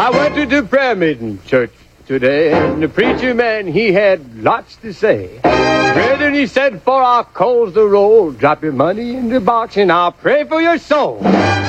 I went to the prayer meeting church today, and the preacher man, he had lots to say. Brethren, he said, for our coals to roll, drop your money in the box, and I'll pray for your soul.